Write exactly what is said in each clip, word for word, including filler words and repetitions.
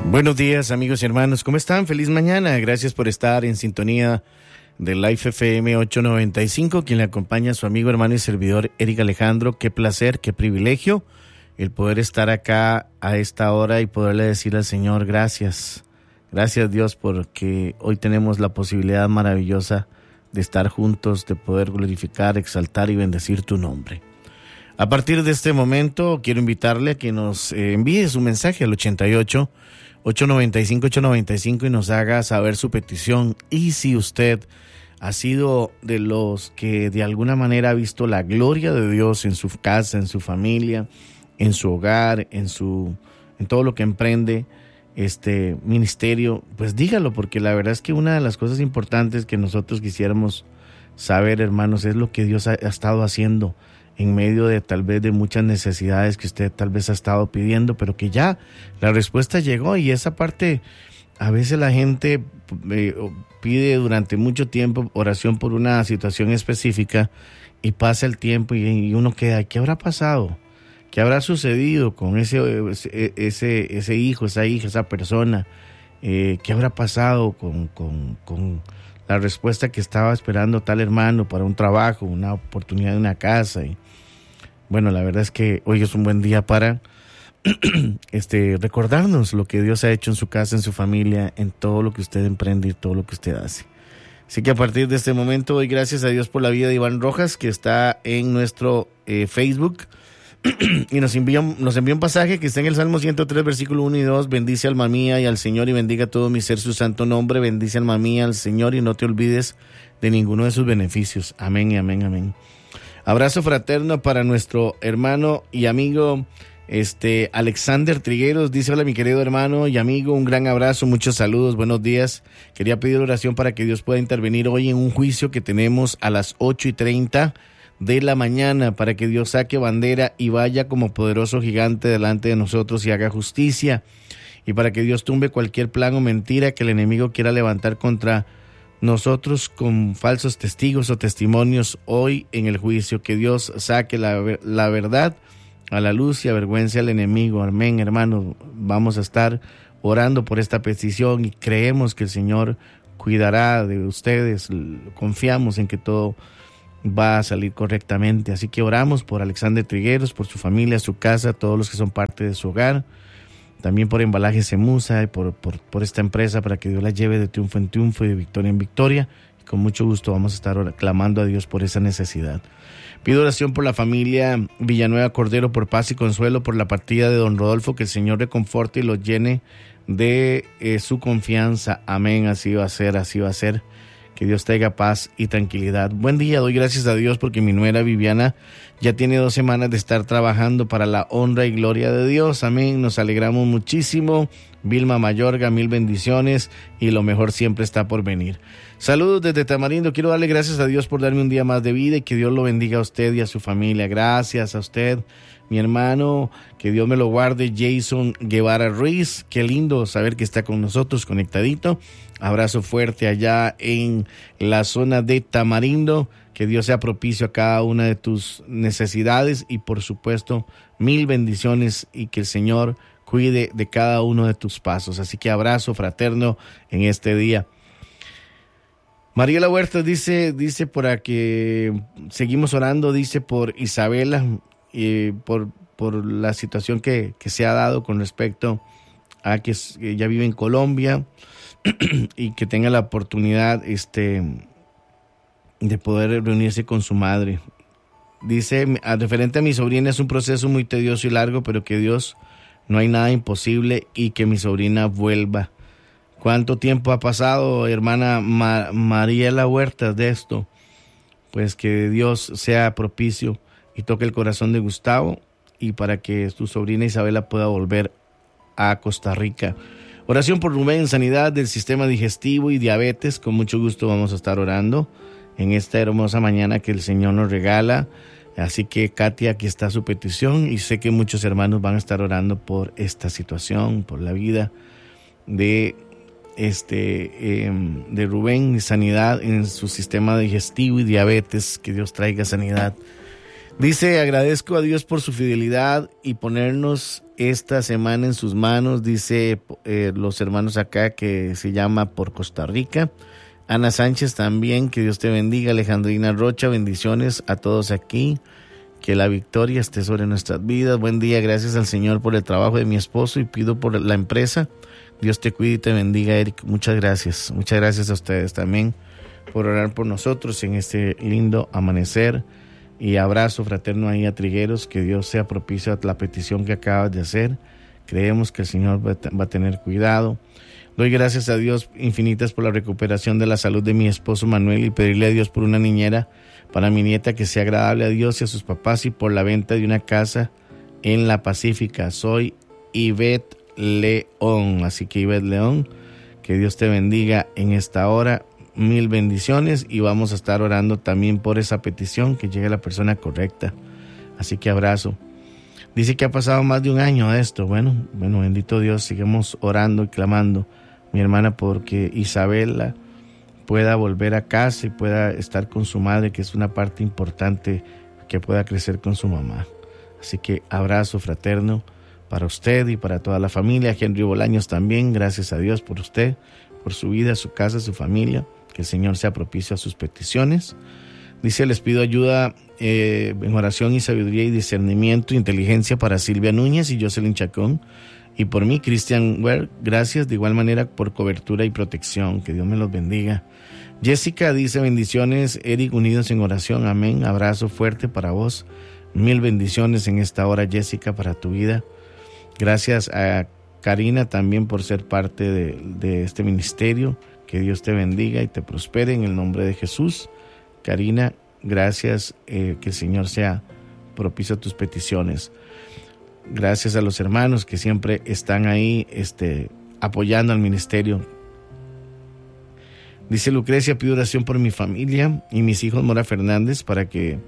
Buenos días, amigos y hermanos, ¿cómo están? Feliz mañana, gracias por estar en sintonía de Life F M ochocientos noventa y cinco, quien le acompaña a su amigo, hermano y servidor Eric Alejandro. Qué placer, qué privilegio el poder estar acá a esta hora y poderle decir al Señor gracias. Gracias, Dios, porque hoy tenemos la posibilidad maravillosa de estar juntos, de poder glorificar, exaltar y bendecir tu nombre. A partir de este momento, quiero invitarle a que nos eh, envíe su mensaje al ochenta y ocho, ochocientos noventa y cinco, ochocientos noventa y cinco y nos haga saber su petición. Y si usted ha sido de los que de alguna manera ha visto la gloria de Dios en su casa, en su familia, en su hogar, en su, en todo lo que emprende este ministerio, pues dígalo, porque la verdad es que una de las cosas importantes que nosotros quisiéramos saber, hermanos, es lo que Dios ha, ha estado haciendo en medio de tal vez de muchas necesidades que usted tal vez ha estado pidiendo, pero que ya la respuesta llegó. Y esa parte, a veces la gente eh, pide durante mucho tiempo oración por una situación específica y pasa el tiempo y, y uno queda, ¿qué habrá pasado? ¿Qué habrá sucedido con ese, ese, ese, ese hijo, esa hija, esa persona? Eh, ¿Qué habrá pasado con, con, con la respuesta que estaba esperando tal hermano para un trabajo, una oportunidad de una casa? Y bueno, la verdad es que hoy es un buen día para este, recordarnos lo que Dios ha hecho en su casa, en su familia, en todo lo que usted emprende y todo lo que usted hace. Así que a partir de este momento, doy gracias a Dios por la vida de Iván Rojas, que está en nuestro eh, Facebook. Y nos envía, nos envía un pasaje que está en el Salmo ciento tres, versículo uno y dos. Bendice alma mía y al Señor, y bendiga todo mi ser su santo nombre. Bendice alma mía al Señor y no te olvides de ninguno de sus beneficios. Amén y amén, amén. Abrazo fraterno para nuestro hermano y amigo este Alexander Trigueros. Dice: hola mi querido hermano y amigo, un gran abrazo, muchos saludos, buenos días. Quería pedir oración para que Dios pueda intervenir hoy en un juicio que tenemos a las ocho y treinta de la mañana, para que Dios saque bandera y vaya como poderoso gigante delante de nosotros y haga justicia, y para que Dios tumbe cualquier plan o mentira que el enemigo quiera levantar contra nosotros con falsos testigos o testimonios hoy en el juicio. Que Dios saque la, la verdad a la luz y avergüence al enemigo. Amén, hermanos. Vamos a estar orando por esta petición y creemos que el Señor cuidará de ustedes. Confiamos en que todo va a salir correctamente. Así que oramos por Alexander Trigueros, por su familia, su casa, todos los que son parte de su hogar, también por Embalajes Semusa y por, por, por esta empresa, para que Dios la lleve de triunfo en triunfo y de victoria en victoria. Y con mucho gusto vamos a estar clamando a Dios por esa necesidad. Pido oración por la familia Villanueva Cordero, por paz y consuelo, por la partida de don Rodolfo, que el Señor reconforte y lo llene de eh, su confianza. Amén, así va a ser, así va a ser. Que Dios traiga paz y tranquilidad. Buen día, doy gracias a Dios porque mi nuera Viviana ya tiene dos semanas de estar trabajando para la honra y gloria de Dios. Amén, nos alegramos muchísimo. Vilma Mayorga, mil bendiciones y lo mejor siempre está por venir. Saludos desde Tamarindo. Quiero darle gracias a Dios por darme un día más de vida y que Dios lo bendiga a usted y a su familia. Gracias a usted, mi hermano, que Dios me lo guarde. Jason Guevara Ruiz, qué lindo saber que está con nosotros conectadito. Abrazo fuerte allá en la zona de Tamarindo. Que Dios sea propicio a cada una de tus necesidades y por supuesto mil bendiciones, y que el Señor cuide de cada uno de tus pasos. Así que abrazo fraterno en este día. Mariela Huerta dice, dice por aquí, seguimos orando, dice por Isabela, y por, por la situación que, que se ha dado con respecto a que ella vive en Colombia y que tenga la oportunidad este, de poder reunirse con su madre. Dice, referente a mi sobrina, es un proceso muy tedioso y largo, pero que Dios, no hay nada imposible, y que mi sobrina vuelva. ¿Cuánto tiempo ha pasado, hermana Ma- Mariela Huerta, de esto? Pues que Dios sea propicio y toque el corazón de Gustavo, y para que tu sobrina Isabela pueda volver a Costa Rica. Oración por Rubén, sanidad del sistema digestivo y diabetes. Con mucho gusto vamos a estar orando en esta hermosa mañana que el Señor nos regala. Así que, Katia, aquí está su petición, y sé que muchos hermanos van a estar orando por esta situación, por la vida de este eh, de Rubén, sanidad en su sistema digestivo y diabetes. Que Dios traiga sanidad. Dice, agradezco a Dios por su fidelidad y ponernos esta semana en sus manos. Dice eh, los hermanos acá que se llama por Costa Rica. Ana Sánchez también, que Dios te bendiga. Alejandrina Rocha, bendiciones a todos aquí. Que la victoria esté sobre nuestras vidas. Buen día, gracias al Señor por el trabajo de mi esposo y pido por la empresa. Dios te cuide y te bendiga, Eric. Muchas gracias. Muchas gracias a ustedes también por orar por nosotros en este lindo amanecer. Y abrazo fraterno ahí a Trigueros, que Dios sea propicio a la petición que acabas de hacer. Creemos que el Señor va a tener cuidado. Doy gracias a Dios infinitas por la recuperación de la salud de mi esposo Manuel y pedirle a Dios por una niñera para mi nieta que sea agradable a Dios y a sus papás y por la venta de una casa en la Pacífica. Soy Ivette León, así que Ivette León, que Dios te bendiga en esta hora. Mil bendiciones y vamos a estar orando también por esa petición, que llegue la persona correcta. Así que abrazo. Dice que ha pasado más de un año de esto. Bueno, bueno, bendito Dios, sigamos orando y clamando, mi hermana, porque Isabela pueda volver a casa y pueda estar con su madre, que es una parte importante, que pueda crecer con su mamá. Así que abrazo fraterno para usted y para toda la familia. Henry Bolaños también, gracias a Dios por usted, por su vida, su casa, su familia. Que el Señor sea propicio a sus peticiones. Dice, les pido ayuda eh, en oración y sabiduría y discernimiento, inteligencia para Silvia Núñez y Jocelyn Chacón. Y por mí, Christian Ware, gracias de igual manera por cobertura y protección. Que Dios me los bendiga. Jessica dice, bendiciones, Eric, unidos en oración. Amén. Abrazo fuerte para vos. Mil bendiciones en esta hora, Jessica, para tu vida. Gracias a Karina también por ser parte de, de este ministerio. Que Dios te bendiga y te prospere en el nombre de Jesús. Karina, gracias, eh, que el Señor sea propicio a tus peticiones. Gracias a los hermanos que siempre están ahí este, apoyando al ministerio. Dice Lucrecia, pido oración por mi familia y mis hijos Mora Fernández para que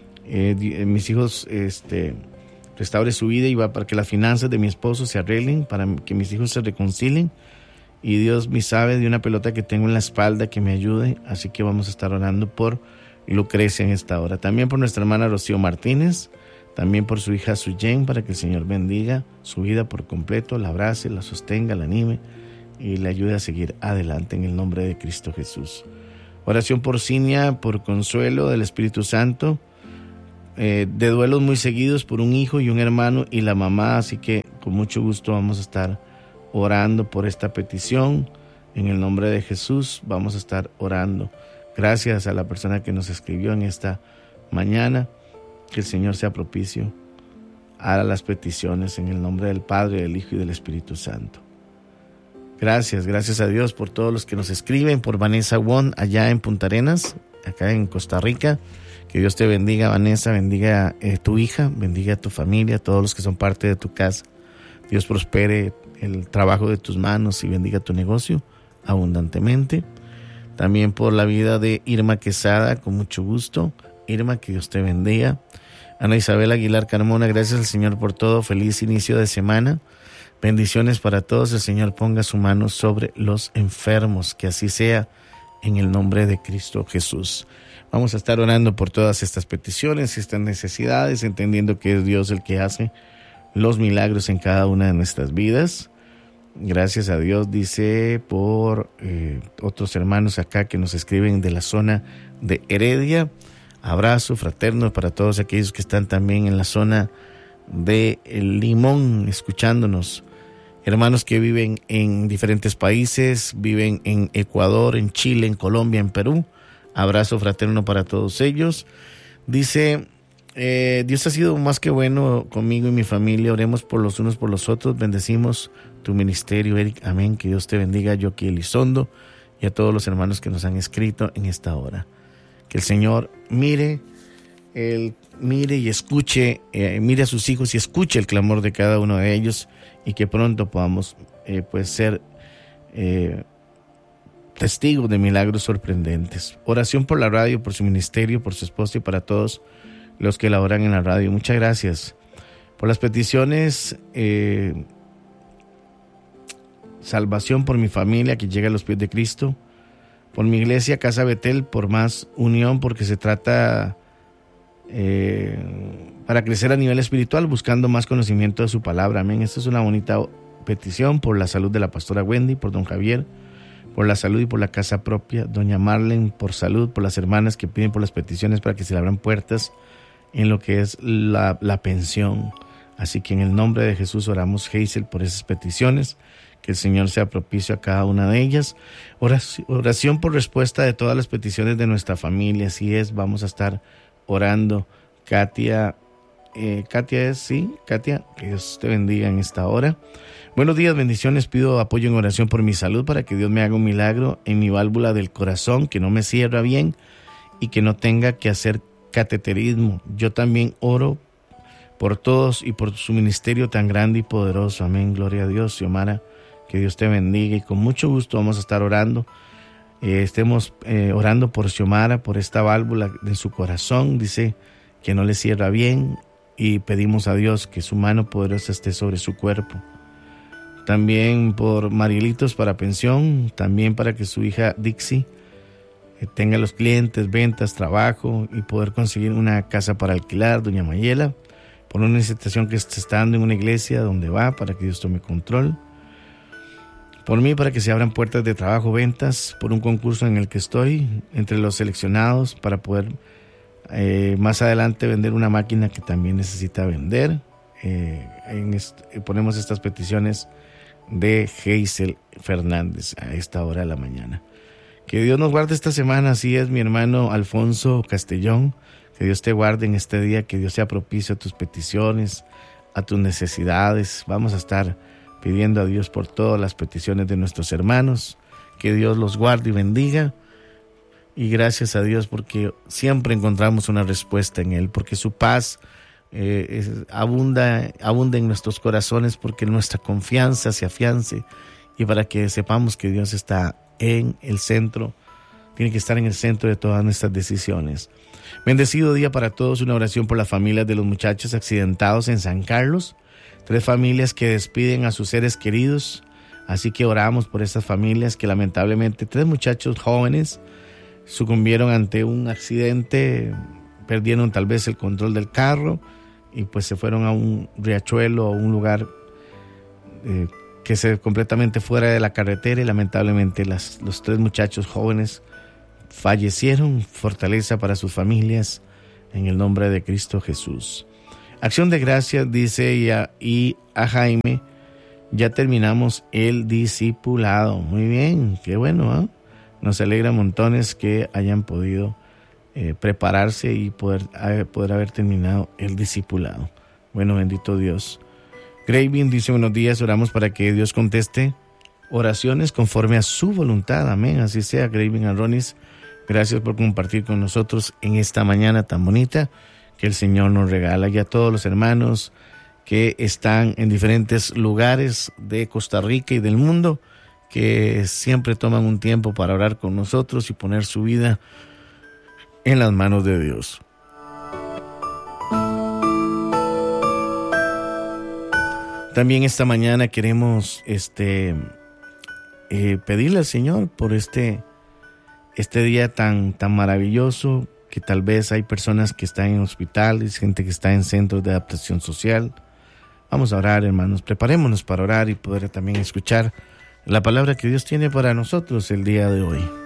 eh, mis hijos este, restaure su vida y va para que las finanzas de mi esposo se arreglen, para que mis hijos se reconcilien. Y Dios me sabe de una pelota que tengo en la espalda que me ayude. Así que vamos a estar orando por Lucrecia en esta hora. También por nuestra hermana Rocío Martínez. También por su hija Suyen, para que el Señor bendiga su vida por completo, la abrace, la sostenga, la anime y le ayude a seguir adelante en el nombre de Cristo Jesús. Oración por Cinia, por consuelo del Espíritu Santo. Eh, de duelos muy seguidos por un hijo y un hermano y la mamá. Así que con mucho gusto vamos a estar orando por esta petición. En el nombre de Jesús vamos a estar orando. Gracias a la persona que nos escribió en esta mañana. Que el Señor sea propicio a las peticiones en el nombre del Padre, del Hijo y del Espíritu Santo. Gracias, gracias a Dios por todos los que nos escriben, por Vanessa Won allá en Punta Arenas, acá en Costa Rica. Que Dios te bendiga, Vanessa, bendiga a eh, tu hija, bendiga a tu familia, a todos los que son parte de tu casa. Dios prospere el trabajo de tus manos y bendiga tu negocio abundantemente. También por la vida de Irma Quesada, con mucho gusto. Irma, que Dios te bendiga. Ana Isabel Aguilar Carmona, gracias al Señor por todo. Feliz inicio de semana. Bendiciones para todos. El Señor ponga su mano sobre los enfermos. Que así sea en el nombre de Cristo Jesús. Vamos a estar orando por todas estas peticiones, estas necesidades, entendiendo que es Dios el que hace los milagros en cada una de nuestras vidas. Gracias a Dios, dice, por eh, otros hermanos acá que nos escriben de la zona de Heredia. Abrazo fraterno para todos aquellos que están también en la zona de El Limón, escuchándonos. Hermanos que viven en diferentes países, viven en Ecuador, en Chile, en Colombia, en Perú. Abrazo fraterno para todos ellos. Dice, eh, Dios ha sido más que bueno conmigo y mi familia. Oremos por los unos por los otros. Bendecimos tu ministerio, Eric. Amén. Que Dios te bendiga, Yoki Elizondo, y a todos los hermanos que nos han escrito en esta hora. Que el Señor mire, el, mire y escuche, eh, mire a sus hijos y escuche el clamor de cada uno de ellos, y que pronto podamos eh, pues ser eh, testigos de milagros sorprendentes. Oración por la radio, por su ministerio, por su esposa y para todos los que laboran en la radio. Muchas gracias por las peticiones. Eh, salvación por mi familia que llega a los pies de Cristo. Por mi iglesia Casa Betel, por más unión, porque se trata eh, para crecer a nivel espiritual, buscando más conocimiento de su palabra. Amén. Esta es una bonita petición por la salud de la pastora Wendy, por don Javier, por la salud y por la casa propia, doña Marlene por salud, por las hermanas que piden por las peticiones para que se le abran puertas en lo que es la, la pensión. Así que en el nombre de Jesús oramos, Hazel, por esas peticiones, que el Señor sea propicio a cada una de ellas. Oración, oración por respuesta de todas las peticiones de nuestra familia. Así es, vamos a estar orando. Katia, eh, Katia es, sí, Katia, que Dios te bendiga en esta hora. Buenos días, bendiciones, pido apoyo en oración por mi salud, para que Dios me haga un milagro en mi válvula del corazón, que no me cierra bien y que no tenga que hacer cateterismo. Yo también oro por todos y por su ministerio tan grande y poderoso. Amén, gloria a Dios. Xiomara, que Dios te bendiga, y con mucho gusto vamos a estar orando. Eh, estemos eh, orando por Xiomara, por esta válvula de su corazón, dice que no le cierra bien, y pedimos a Dios que su mano poderosa esté sobre su cuerpo. También por Marielitos para pensión, también para que su hija Dixie eh, tenga los clientes, ventas, trabajo y poder conseguir una casa para alquilar. Doña Mayela, por una situación que se está dando en una iglesia donde va, para que Dios tome control. Por mí, para que se abran puertas de trabajo, ventas, por un concurso en el que estoy entre los seleccionados, para poder eh, más adelante vender una máquina que también necesita vender. Eh, en est- ponemos estas peticiones de Hazel Fernández a esta hora de la mañana. Que Dios nos guarde esta semana. Así es, mi hermano Alfonso Castellón. Que Dios te guarde en este día, que Dios sea propicio a tus peticiones, a tus necesidades. Vamos a estar pidiendo a Dios por todas las peticiones de nuestros hermanos. Que Dios los guarde y bendiga. Y gracias a Dios, porque siempre encontramos una respuesta en Él, porque su paz eh, es, abunda, abunda en nuestros corazones, porque nuestra confianza se afiance, y para que sepamos que Dios está en el centro, tiene que estar en el centro de todas nuestras decisiones. Bendecido día para todos. Una oración por las familias de los muchachos accidentados en San Carlos. Tres familias que despiden a sus seres queridos. Así que oramos por estas familias que lamentablemente tres muchachos jóvenes sucumbieron ante un accidente, perdieron tal vez el control del carro y pues se fueron a un riachuelo, a un lugar eh, que se completamente fuera de la carretera, y lamentablemente las, los tres muchachos jóvenes fallecieron. Fortaleza para sus familias en el nombre de Cristo Jesús. Acción de gracias, dice, y a, y a Jaime, ya terminamos el discipulado. Muy bien, qué bueno, ¿eh? Nos alegra montones que hayan podido eh, prepararse y poder, eh, poder haber terminado el discipulado. Bueno, bendito Dios. Graving dice, buenos días, oramos para que Dios conteste oraciones conforme a su voluntad. Amén, así sea. Graving Arronis, gracias por compartir con nosotros en esta mañana tan bonita que el Señor nos regala. Y a todos los hermanos que están en diferentes lugares de Costa Rica y del mundo, que siempre toman un tiempo para orar con nosotros y poner su vida en las manos de Dios. También esta mañana queremos este, eh, pedirle al Señor por este, este día tan, tan maravilloso, que tal vez hay personas que están en hospitales, gente que está en centros de adaptación social. Vamos a orar, hermanos, preparémonos para orar y poder también escuchar la palabra que Dios tiene para nosotros el día de hoy.